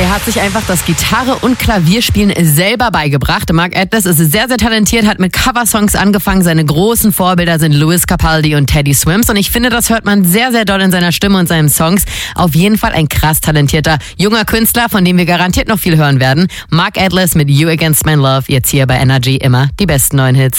Der hat sich einfach das Gitarre- und Klavierspielen selber beigebracht. Mark Atlas ist sehr, sehr talentiert, hat mit Coversongs angefangen. Seine großen Vorbilder sind Lewis Capaldi und Teddy Swims. Und ich finde, das hört man sehr, sehr doll in seiner Stimme und seinen Songs. Auf jeden Fall ein krass talentierter junger Künstler, von dem wir garantiert noch viel hören werden. Mark Atlas mit You Against My Love. Jetzt hier bei Energy immer die besten neuen Hits.